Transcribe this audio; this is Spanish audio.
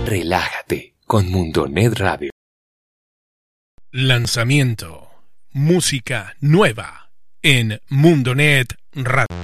Relájate con Mundonet Radio. Lanzamiento. Música nueva en Mundonet Radio.